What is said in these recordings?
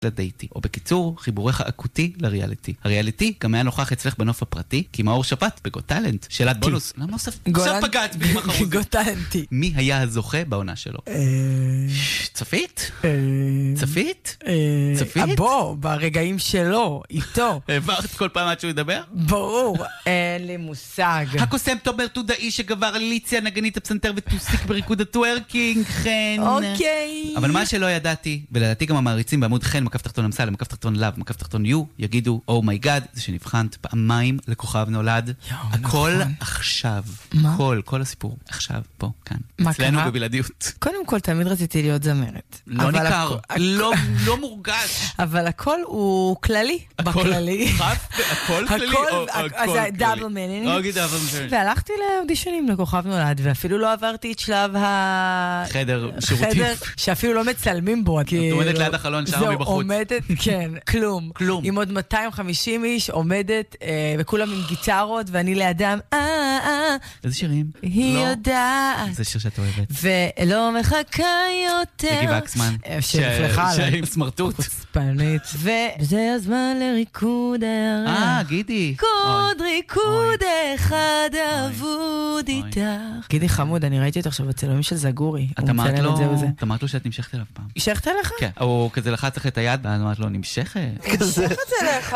לדייטי. או בקיצור, חיבורך אקוטי לריאליטי. הריאליטי גם היה נוכח אצלך בנוף הפרטי, כי מאור שפט בגוט טלנט. שאלת בונוס. למה נוסף? עכשיו פגעת בי מחרוזי. גוט טלנטי. מי היה הזוכה בעונה שלו? צפית? צפית? צפית? בוא, ברגעים שלו, איתו. העברת כל פעם עד שהוא ידבר? ברור, אין לי מושג. הקוסם תומר תודאי שגבר על ליציה, נגנית הפסנתר וטוסיק בריקוד הטוורקינג, חן. אוקיי. אבל מה שלא ידעתי, ולדעתי גם המעריצים בעמוד חן, מקף תחתון אמסלם, מקף תחתון לב, מקף תחתון יו, יגידו, אומייגאד, זה שנבחנת פעמיים לכוכב נולד. הכל עכשיו. כל הסיפור. עכשיו, פה, כאן. אצלנו בבלעדיות. קודם כל, תמיד רציתי להיות זמרת. לא ניכר, לא מורגש. אבל הכל הוא כללי. בכללי. הכל כללי או הכל כללי? זה דאבל מינינג. והלכתי לאודישנים לכוכב נולד, ואפילו לא עברתי את שלב חדר שירותים. שאפילו לא מצלמים בו. את עומדת ליד החלון שם מבחוץ. זהו, עומדת, כן, כלום. עם עוד 250 איש עומדת, וכולם עם גיטרות, ואני לידם, איזה שירים? היא יודעת. זה שיר שאת אוהבת. ולא מחכה יותר. תגי וקסמן. שנפלחה עליי. עם סמרטוט. חוצפנית. וזה הזמן לריקוד הערה. גידי. ריקוד אחד אבוד איתך. גידי חמוד, אני ראיתי אותו עכשיו בצילומים של זגורי. את אמרת לו שאת נמשכת אליו פעם. נמשכת אליך? כן. הוא כזה לחץ לך את היד, ואת אמרת לו, נמשכת? נמשכת אליך.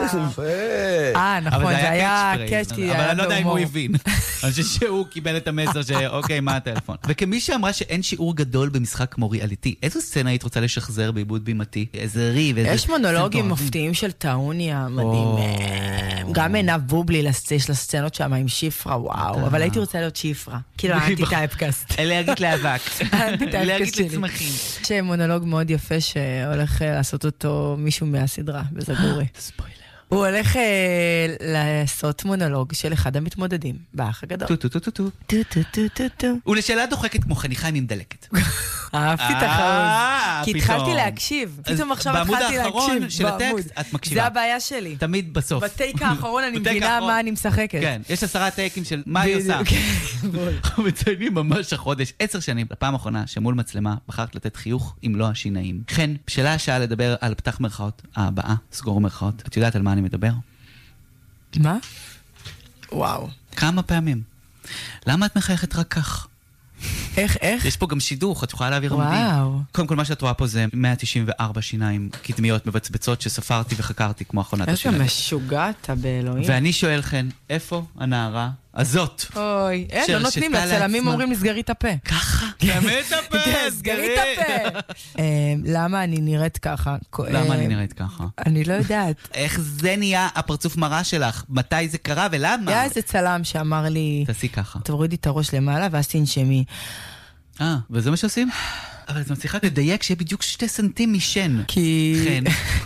נכון, זה היה קאצ'י. אבל אני לא יודע אם הוא הבין. אני חושב שהוא קיבל את המסר שאוקיי, מה הטלפון? וכמי שאמרה שאין שיעור גדול במשחק כמו ריאליטי, איזו סצנה היית רוצה לשחזר בעיבוד בימתי? איזה ריב, איזה... יש מונולוגים מופתיים של טאוניה, מדהים. גם עינב בובלי לסצנות שם עם שיפרה, וואו. אבל הייתי רוצה להיות שיפרה. כאילו, האנטי-טייפקאסט. אלרגית לאבק. אלרגית לצמחים. יש מונולוג מאוד יפה שהולך לעשות אותו מישהו מהסדרה, בזגורי. ספוילר. הוא הולך לעשות מונולוג של אחד המתמודדים, באח הגדול. טו. ולשאלה דוחקת כמו חניכה עם דלקת. אהבתי את החרוז. כי התחלתי להקשיב. פתאום עכשיו התחלתי להקשיב. בעמוד האחרון של הטקסט את מקשיבה. זה הבעיה שלי. תמיד בסוף. בטייק האחרון אני מבינה מה אני משחקת. כן, יש 10 טייקים של מה היא עושה. אנחנו מציינים ממש החודש 10 שנים, לפעם האחרונה שמול מצלמה בחרת לתת חיוך עם לא השיניים. כן, בשלה השעה לדבר על פתח מרכאות, הבאה, סגור מרכאות. את יודעת על מה אני מדבר? מה? וואו. כמה פעמים? למה את מחייכת רק כך? איך? יש פה גם שידוך, את יכולה להעביר עמודים. וואו. קודם כל מה שאת רואה פה זה 194 שיניים קדמיות מבצבצות שספרתי וחקרתי כמו אחרונת השיניים. איזה משוגעת באלוהים. ואני שואל חן, איפה הנערה הזאת? אוי, לא נותנים לצלמים אומרים לסגרי את הפה. ככה? באמת הפה? סגרי את הפה. למה אני נראית ככה? למה אני נראית ככה? אני לא יודעת. איך זה נהיה הפרצוף מראה שלך? מתי זה קרה ולמה? היה איזה צלם שאמר לי, תעשי ככה. תורידי את הראש למעלה ואז תנשמי. וזה מה שעושים? אבל את מצליחה לדייק שיהיה בדיוק 2 סנטים משן. כי... חן.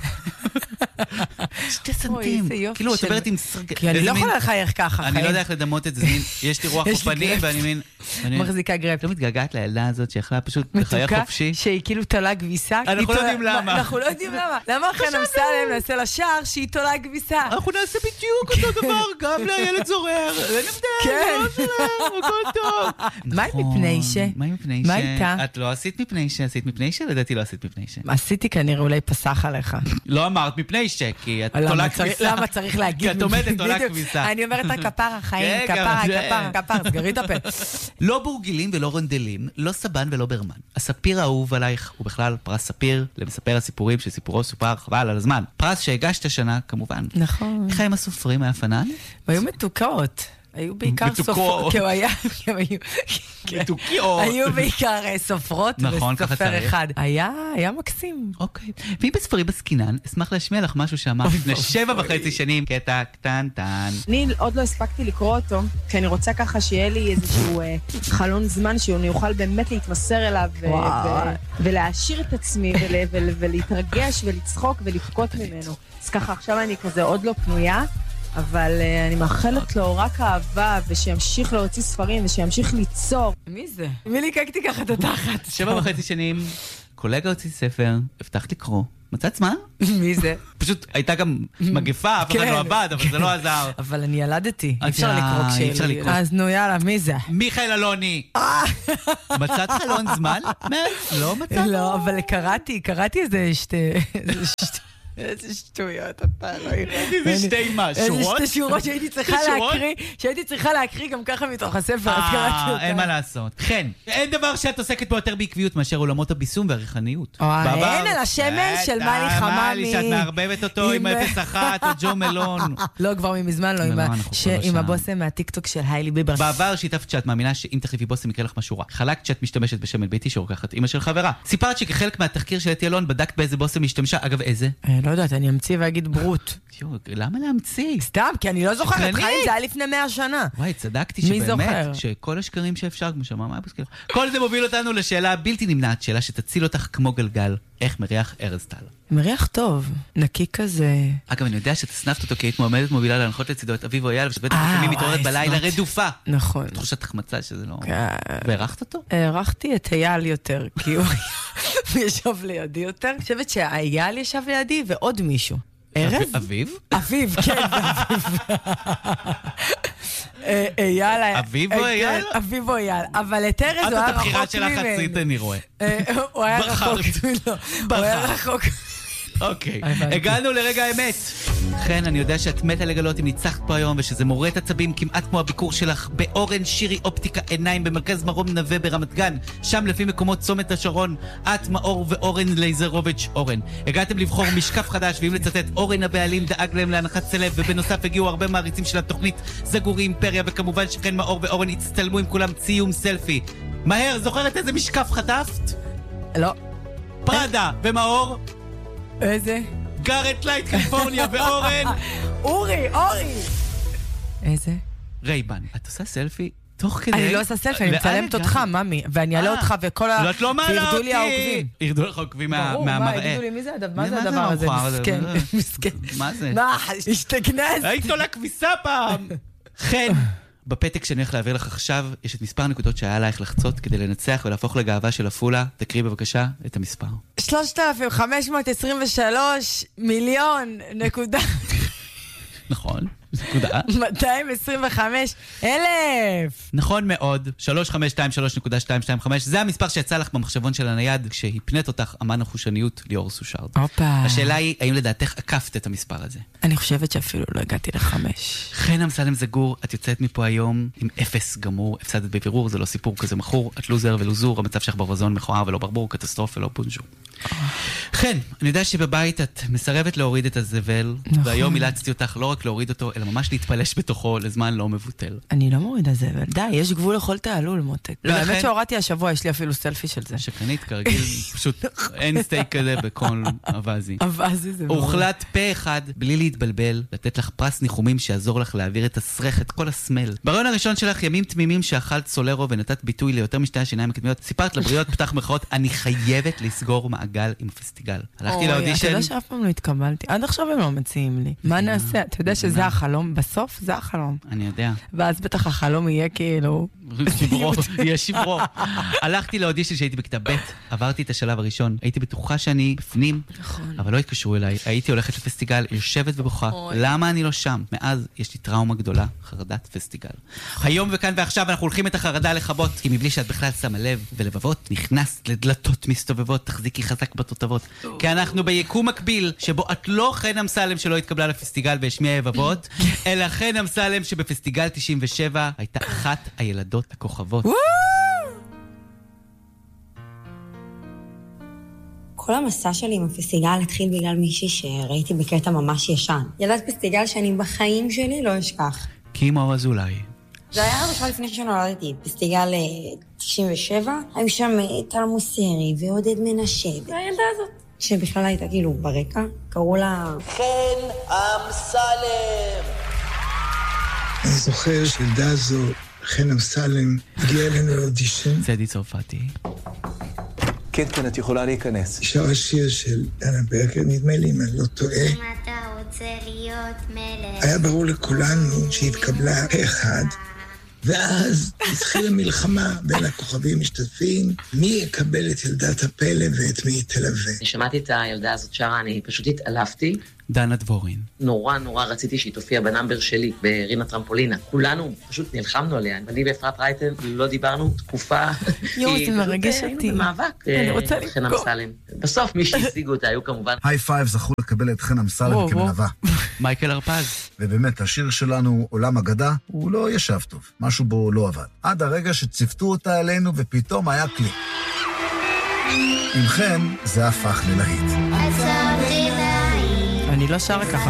2 סנטים. כאילו, את עוברת עם... כי אני לא יכולה לחייך ככה. אני לא יודע איך לדמות את זה. יש לי רוח אופנים ואני מין... מחזיקה גרפ. לא מתגעגעת לילדה הזאת שיכלה פשוט לחייך חופשי. שהיא כאילו תולה כביסה. אנחנו לא יודעים למה. אנחנו לא יודעים למה. למה חן אמסלם נעשה לשער שהיא תולה כביסה? אנחנו נעשה בדיוק אותו דבר, גם לילד זורר. אין הבדל, לא שלם, הכל טוב. מה מפני ש? מה מפני ש? מה איתה? את לא עשית מפני ש, עשית מפני ש? לדעתי לא עשית מפני ש. עשיתי כנראה אולי פסח עליך. לא אמרת מפני ש, כי את תולה כביסה. למה צריך להגיד? כי את עומדת תולה כביסה. אני אומרת הכפרה, חיים, כפרה, סגרי את הפה. לא בורגילים ולא רונדלים, לא סבן ולא ברמן. הספיר האהוב עלייך הוא בכלל פרס ספיר למספר הסיפורים שסיפורו סופר חבל על הזמן. פרס שהגשת השנה כמובן. נכון. איך הם הסופרים מהפנן? והיו מתוקות. היו בעיקר סופרות. היו בעיקר סופרות וסופר אחד. היה מקסים. אוקיי. ואם בספרים בסקינן, אשמח להשמיע לך משהו שאמר לפני 7.5 שנים, קטע קטנטן. אני עוד לא הספקתי לקרוא אותו, כי אני רוצה ככה שיהיה לי איזשהו חלון זמן שאני אוכל באמת להתמסר אליו ולהעשיר את עצמי ולהתרגש ולצחוק ולבכות ממנו. אז ככה עכשיו אני כזה עוד לא פנויה. אבל אני מאחלת לו רק אהבה, ושימשיך להוציא ספרים, ושימשיך ליצור. מי זה? מי ליקקתי ככה את התחת? 7.5 שנים, קולגה הוציא ספר, הבטחת לקרוא. מצאת זמן? מי זה? פשוט הייתה גם מגפה, אף אחד לא עבד, אבל זה לא עזר. אבל אני ילדתי. אי אפשר לקרוא. אז נו יאללה, מי זה? מיכאל אלוני. מצאת חלון זמן? לא מצאת? לא, אבל קראתי איזה איזה שטויות, אתה לא יודע. איזה שתי מה, שורות? איזה שתי שורות שהייתי צריכה להקריא גם ככה מתוך הספר, אז קראתי אותה. אין מה לעשות. כן, אין דבר שאת עוסקת בו יותר בעקביות מאשר עולמות הביסום והריחניות. אין על השמן של מאלי חממי. מאלי, שאת מערבבת אותו עם 01 או ג'ו מלון. לא, כבר ממזמן, לא, עם הבוסם מהטיקטוק של היילי ביברס. בעבר שיתפת שאת מאמינה שאם תחליפי בוסם יקרה לך משהו רע. חלקת שאת משתמשת בשמן ביתי שרוקחת אמא של חברה. סיפרת שכחלק מהתחקיר של אתי אלון בדקת באיזה בוסם השתמשה. אגב, איזה? לא יודעת, אני אמציא ואגיד ברוט. למה להמציא? סתם, כי אני לא זוכרת, חיים זה היה לפני 100 שנה. וואי, צדקתי שבאמת, שכל השקרים שאפשר, כמו שאמר, מה בוסקר? כל זה מוביל אותנו לשאלה הבלתי נמנעת, שאלה שתציל אותך כמו גלגל. איך מריח ארז טל? מריח טוב, נקי כזה. אגב, אני יודע שתסנפת אותו כי היית מועמדת מובילה להנחות לצידו את אביב אויאל, ושבטח לפעמים מתעוררת בלילה רדופה. נכון. תחושת החמצה שזה לא... והערכת אותו? הערכתי את אייל יותר, כי הוא ישב לידי יותר. אני חושבת שהאייל ישב לידי ועוד מישהו. ארז? אביב? אביב, כן, אביב. אייל... אביב או אייל? אביב או אייל. אבל את ארז הוא היה רחוק ממנו. את הבחירה שלך חצית אני רואה. הוא היה רחוק ממנו. הוא היה רחוק. אוקיי, הגענו לרגע האמת. כן, אני יודע שאת מתה לגלות אם ניצחת פה היום, ושזה מורט עצבים כמעט כמו הביקור שלך באורן שירי אופטיקה עיניים במרכז מרום נווה ברמת גן, שם לפי מקומות צומת השרון. את, מאור ואורן לייזרוביץ' אורן. הגעתם לבחור משקף חדש, ואם לצטט, אורן הבעלים דאג להם להנחת סלב, ובנוסף הגיעו הרבה מעריצים של התוכנית זגורי אימפריה, וכמובן שכן מאור ואורן הצטלמו עם כולם ציום סלפי. מהר, זוכרת איזה משקף חטפת? לא. פרדה ומאור? איזה? גארט לייט קליפורניה ואורן אורי! איזה? רייבן. את עושה סלפי תוך כדי? אני לא עושה סלפי, אני מצלמת אותך, ממי, ואני אעלה אותך וכל ה... את לא מעלה אותי! וירדו לי העוקבים. ירדו לך העוקבים מהמראה. יגידו לי, מה זה הדבר הזה? מסכן, מסכן. מה זה? מה? השתגנז. היית עולה כביסה פעם! חן, בפתק שאני הולך להעביר לך עכשיו, יש את מספר הנקודות שהיה עלייך לחצות כדי לנצח ולהפוך לגאווה של אפולה. תקריא בבקשה את המספר. 3,523,000,000 נכון, נקודה. 225,000. נכון מאוד, 3523.225. זה המספר שיצא לך במחשבון של הנייד כשהפנית אותך אמן החושניות ליאור סושארד. השאלה היא, האם לדעתך עקפת את המספר הזה? אני חושבת שאפילו לא הגעתי ל5. חן אמסלם זגור, את יוצאת מפה היום עם 0 גמור, הפסדת בבירור, זה לא סיפור כזה מכור, את לוזר ולוזור, המצב שלך ברווזון מכוער ולא ברבור, קטסטרופה ולא פונג'ור. חן, אני יודע שבבית את מסרבת להוריד את הזבל, והיום מילצתי אותך לא רק להוריד אותו, אלא ממש להתפלש בתוכו לזמן לא מבוטל. אני לא מורידה זבל, די, יש גבול לכל תעלול, מותק. האמת שהורדתי השבוע, יש לי אפילו סלפי של זה. שקנית, כרגיל, פשוט אין סטייק כזה בכל אבזי. אבזי זה מאוד. הוחלט פה אחד, בלי להתבלבל, לתת לך פרס ניחומים שיעזור לך להעביר את הסרח, את כל הסמל. ברעיון הראשון שלך, ימים תמימים שאכלת סולרו ונתת ביטוי ליותר משתי השיניים הקדמיות, סיפרת לבריות, פתח מחאות, אני חייבת לסגור מעגל עם הפסטיגל. הלכתי לאודישן. אתה יודע שאף פעם לא התקבלתי. עד עכשיו הם לא מציעים לי. מה נעשה? אתה יודע שזה החלום? בסוף זה החלום. אני יודע. ואז בטח החלום יהיה כאילו... שברו, יהיה שברו. הלכתי לאודישן שהייתי בכיתה ב', עברתי את השלב הראשון, הייתי בטוחה שאני בפנים, אבל לא התקשרו אליי. הייתי הולכת לפסטיגל, יושבת ובוכה. למה אני לא שם? מאז יש לי טראומה גדולה, חרדת פסטיגל. היום וכאן ועכשיו אנחנו הולכים את החרדה לחבות, כי מבלי שאת בכלל שמה לב ולבבות, נכנסת לדלתות מסתובבות, תחזיקי חזק בתותבות. כי אנחנו ביקום מקביל, שבו את לא חן אמסלם שלא התקבלה לפסטיגל והשמיעה יבבות, אלא חן אמסלם שבפסטיגל 97 הייתה אחת הילדות הכוכבות. כל המסע שלי עם הפסטיגל התחיל בגלל מישהי שראיתי בקטע ממש ישן. ילדת פסטיגל שאני בחיים שלי לא אשכח. קימו אזולאי. זה היה בכלל לפני שנולדתי, פסטיגל 97, היו שם טל מוסרי ועודד מנשה. זה הילדה הזאת, שבכלל הייתה כאילו ברקע, קראו לה... חן אמסלם. אני זוכר שילדה הזו, חן אמסלם, הגיעה אלינו לאודישן. צדי צרפתי. כן, את יכולה להיכנס. שר השיר של דנה ברקר, נדמה לי אם אני לא טועה. אם אתה רוצה להיות מלך. היה ברור לכולנו שהתקבלה פה אחד. ואז התחילה מלחמה בין הכוכבים משתתפים, מי יקבל את ילדת הפלא ואת מי תלווה. אני שמעתי את הילדה הזאת שרה, אני פשוט התעלפתי. דנה דבורין. נורא רציתי שהיא תופיע בנאמבר שלי, ברינה טרמפולינה. כולנו פשוט נלחמנו עליה. אני ואפרת רייטן לא דיברנו תקופה. זה מרגש אותי. היינו במאבק. אני רוצה חן אמסלם. בסוף מי שהשיגו אותה היו כמובן. היי פייב זכו לקבל את חן אמסלם כמלווה. מייקל הרפז. ובאמת, השיר שלנו, עולם אגדה, הוא לא ישב טוב. משהו בו לא עבד. עד הרגע שציפתו אותה אלינו ופתאום היה קליק. עם חן זה הפך ללהיט. אני לא שרה ככה,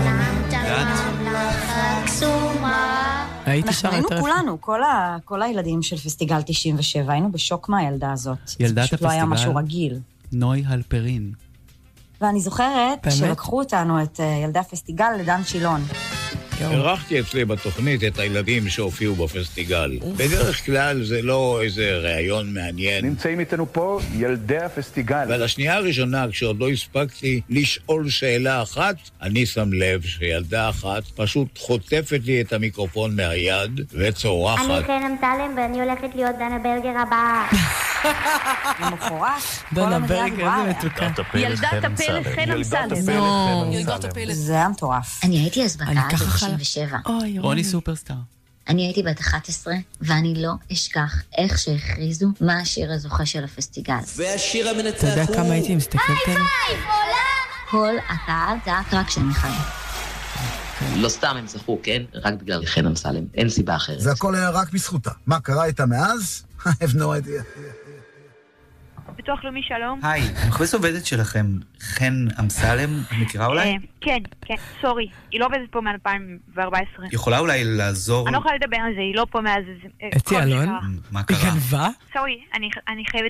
הייתי שרה היינו יותר... כולנו, כל הילדים של פסטיגל 97, היינו בשוק מהילדה הזאת. ילדת פשוט לא היה משהו רגיל. נוי הלפרין. ואני זוכרת שלקחו אותנו, את ילדי הפסטיגל, לדן שילון. ערכתי אצלי בתוכנית את הילדים שהופיעו בפסטיגל. בדרך כלל זה לא איזה ראיון מעניין. נמצאים איתנו פה ילדי הפסטיגל. ועל השנייה הראשונה, כשעוד לא הספקתי לשאול שאלה אחת, אני שם לב שילדה אחת פשוט חוטפת לי את המיקרופון מהיד וצורחת. אני חן אמסלם ואני הולכת להיות דנה ברגר הבאה. למחרת, דנה ברגר, זה מתוקה. ילדת הפלא חן אמסלם. זה היה מטורף. אני הייתי אז בת 97. רוני סופרסטאר. אני הייתי בת 11, ואני לא אשכח איך שהכריזו מה השיר הזוכה של הפסטיגל. והשיר המנצח אתה יודע כמה הייתי מסתכלת עליו? כל הקהל צעק רק שם אחד. לא סתם הם זכו, כן? רק בגלל חן אמסלם. אין סיבה אחרת. זה הכל היה רק בזכותה. מה קרה איתה מאז? I have no idea. ביטוח לאומי, שלום. היי, המחפש עובדת שלכם, חן אמסלם, מכירה אולי? כן, סורי. היא לא עובדת פה מ-2014. יכולה אולי לעזור? אני לא יכולה לדבר על זה, היא לא פה מאז... אתי אלון? מה קרה? היא גנבה? סורי, אני חייבת...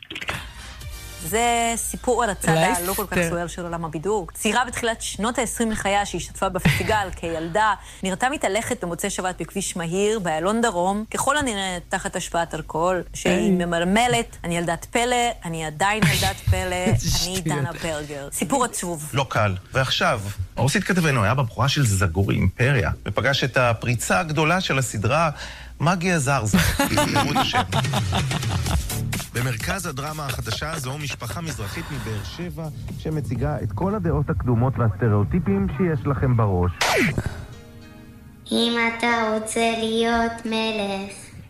זה סיפור על הצד הלא כל כך סוער של עולם הבידור. צעירה בתחילת שנות ה-20 לחייה שהשתתפה בפסטיגל כילדה, נראתה מתהלכת במוצאי שבת בכביש מהיר, באיילון דרום, ככל הנראה תחת השפעת אלכוהול, שהיא ממרמלת, אני ילדת פלא, אני עדיין ילדת פלא, אני דנה ברגר. סיפור עצוב. לא קל. ועכשיו, הרוסית כתבנו היה בבחורה של זגורי אימפריה, ופגש את הפריצה הגדולה של הסדרה מגיה זרזה. תזכרו את השם. במרכז הדרמה החדשה הזו משפחה מזרחית מבאר שבע שמציגה את כל הדעות הקדומות והסטריאוטיפים שיש לכם בראש. אם אתה רוצה להיות מלך,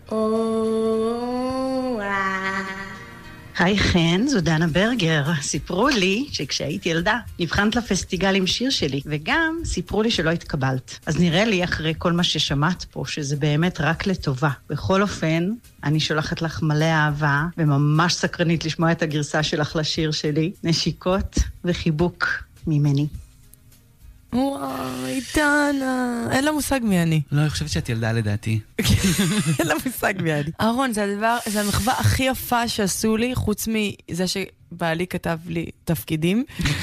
היי חן, זו דנה ברגר. סיפרו לי שכשהייתי ילדה נבחנת לפסטיגל עם שיר שלי, וגם סיפרו לי שלא התקבלת. אז נראה לי אחרי כל מה ששמעת פה שזה באמת רק לטובה. בכל אופן, אני שולחת לך מלא אהבה, וממש סקרנית לשמוע את הגרסה שלך לשיר שלי. נשיקות וחיבוק ממני. וואי, דנה. אין לה מושג מי אני. לא, אני חושבת שאת ילדה לדעתי. אין לה מושג מי אני. אהרון, זה המחווה הכי יפה שעשו לי, חוץ מזה שבעלי כתב לי תפקידים.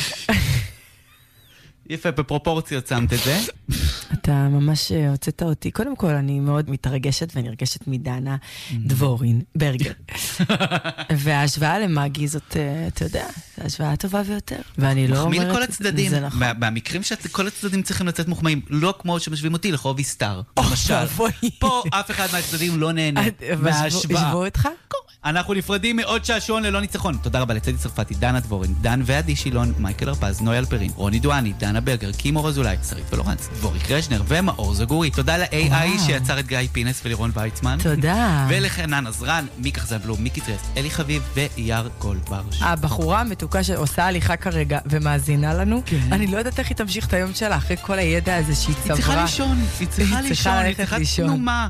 יפה, בפרופורציות שמת את זה. אתה ממש הוצאת אותי. קודם כל, אני מאוד מתרגשת ונרגשת מדנה דבורין, ברגר. וההשוואה למאגי זאת, אתה יודע, זו השוואה טובה ויותר. ואני לא אומרת... מחמיא לכל הצדדים. במקרים שכל הצדדים צריכים לצאת מוחמאים, לא כמו שמשווים אותי לחובי סטאר. למשל, פה אף אחד מהצדדים לא נהנה מההשוואה. ישבו אותך? אנחנו נפרדים מעוד שעשועון ללא ניצחון. תודה רבה לצדי צרפתי, דנה דבורין, דן ועדי שילון, מייקל הרפז, נוי אלפרין, רוני דואני, דנה ברגר, קימור אזולאי, שרית ולורנס, דבוריק רשנר ומאור זגורי. תודה ל-AI שיצר את גיא פינס ולירון ויצמן. תודה. ולחנן עזרן, מיקח זבלו, מיקי טרס, אלי חביב וייר גולדברש. הבחורה המתוקה שעושה הליכה כרגע ומאזינה לנו, אני לא יודעת איך היא תמשיך את היום שלה אחרי כל הידע הזה שהיא צברה. היא צריכה לישון, היא צריכה תנומה.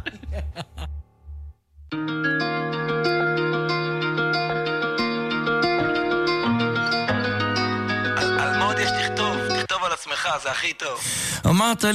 על מה עוד יש לכתוב? תכתוב על עצמך, זה הכי טוב. אמרת